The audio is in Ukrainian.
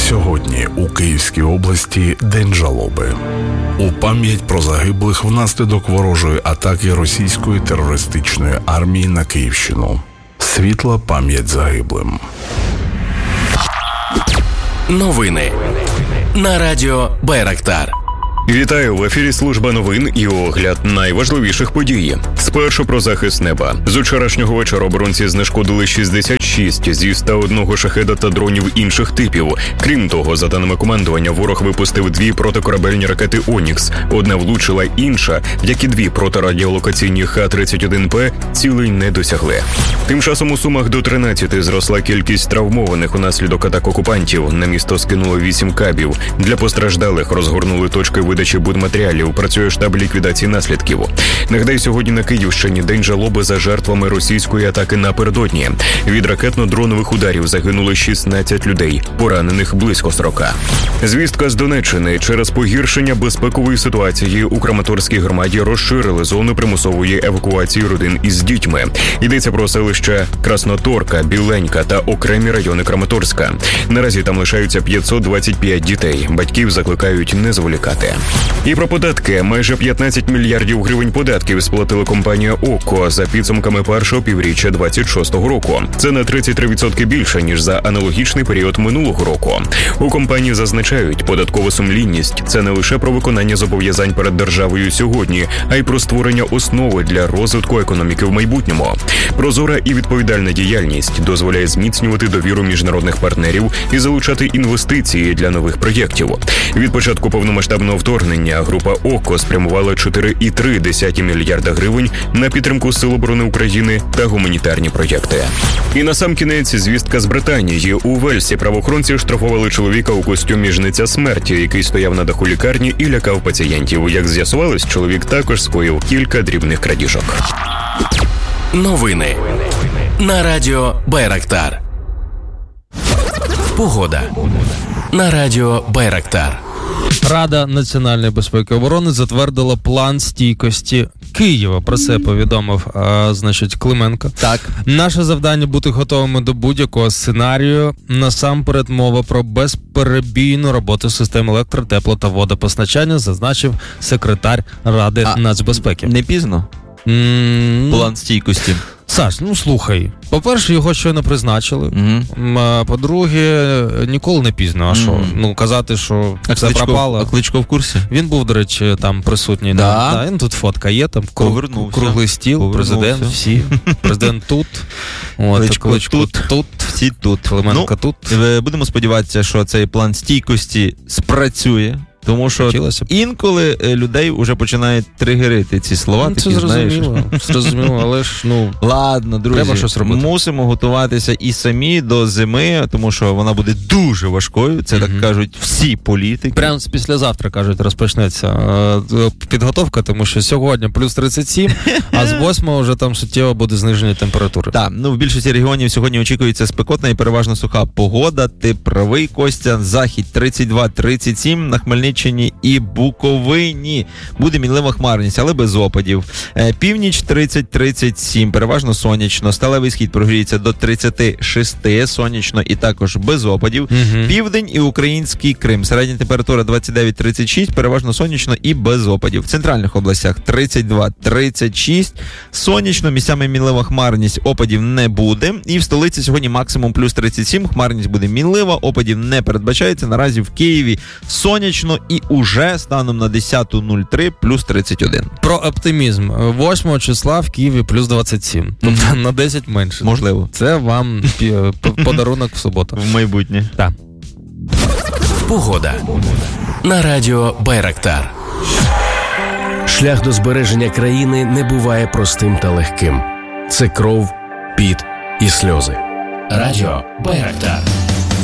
Сьогодні у Київській області День жалоби. У пам'ять про загиблих внаслідок ворожої атаки російської терористичної армії на Київщину. Світла пам'ять загиблим. Новини на радіо Байрактар. Вітаю, в ефірі служба новин і огляд найважливіших подій. Спершу про захист неба. З вчорашнього вечора оборонці знешкодили 66 зі 101 шахеда та дронів інших типів. Крім того, за даними командування, ворог випустив 2 протикорабельні ракети «Онікс». Одна влучила, інша, як і 2 протирадіолокаційні Х-31П, цілей не досягли. Тим часом у Сумах до 13 зросла кількість травмованих унаслідок атак окупантів. На місто скинуло 8 кабів. Для постраждалих розгорнули точки видачі будматеріалів, працює штаб ліквідації наслідків. Нагадаю, сьогодні на Київщині день жалоби за жертвами російської атаки напередодні. Від ракетно-дронових ударів загинули 16 людей, поранених близько 40. Звістка з Донеччини. Через погіршення безпекової ситуації у Краматорській громаді розширили зону примусової евакуації родин із дітьми. Йдеться про селища Красноторка, Біленька та окремі райони Краматорська. Наразі там лишаються 525 дітей. Батьків закликають не зволікати. І про податки. Майже 15 мільярдів гривень податків сплатила компанія «Окко» за підсумками першого півріччя 26-го року. Це на 33% більше, ніж за аналогічний період минулого року. У компанії зазначають, податкова сумлінність – це не лише про виконання зобов'язань перед державою сьогодні, а й про створення основи для розвитку економіки в майбутньому. Прозора і відповідальна діяльність дозволяє зміцнювати довіру міжнародних партнерів і залучати інвестиції для нових проєктів. Від початку повномасштабного вторгнення група «Окко» спрямувала 4,3 мільярда гривень на підтримку Сил оборони України та гуманітарні проєкти. І насамкінець звістка з Британії. У Вельсі правоохоронці штрафували чоловіка у костюмі жниця смерті, який стояв на даху лікарні і лякав пацієнтів. Як з'ясувалось, чоловік також скоїв кілька дрібних крадіжок. Новини на радіо Байрактар. Погода на радіо Байрактар. Рада національної безпеки і оборони затвердила план стійкості Києва. Про це повідомив, Клименко. Так. Наше завдання – бути готовими до будь-якого сценарію. Насамперед мова про безперебійну роботу систем електро-, тепло- та водопостачання, зазначив секретар Ради нацбезпеки. Не пізно? План стійкості. Саш, слухай. По-перше, його щойно призначили. По-друге, ніколи не пізно. А що? Казати, що все пропало. А Кличко в курсі? Він був, до речі, там присутній. Да? Він тут фотка є, там Повернувся. Круглий стіл, президент, всі. Президент тут. Кличко тут. Всі тут. Клименко тут. Будемо сподіватися, що цей план стійкості спрацює. Тому що інколи людей вже починають тригерити ці слова. Це зрозуміло, але ж, ладно, друзі, треба щось робити. Мусимо готуватися і самі до зими, тому що вона буде дуже важкою. Це так кажуть всі політики. Прямо післязавтра, кажуть, розпочнеться підготовка, тому що сьогодні плюс 37, а з 8 вже там суттєво буде зниження температури. Так, в більшості регіонів сьогодні очікується спекотна і переважно суха погода. Ти правий, Костя. Захід 32-37, на Хмельниччині і Буковині буде мінлива хмарність, але без опадів. Північ 30-37, переважно сонячно. Сталевий схід прогріється до 36, сонячно і також без опадів. Південь і український Крим. Середня температура 29-36, переважно сонячно і без опадів. В центральних областях 32-36, сонячно, місцями мінлива хмарність, опадів не буде. І в столиці сьогодні максимум плюс 37, хмарність буде мінлива, опадів не передбачається. Наразі в Києві сонячно і уже станом на 10.03 плюс 31. Про оптимізм. 8 числа в Києві плюс 27. Тобто на 10 менше. Можливо. Це вам подарунок в суботу. В майбутнє. Так. Погода на радіо Байрактар. Шлях до збереження країни не буває простим та легким. Це кров, піт і сльози. Радіо Байрактар.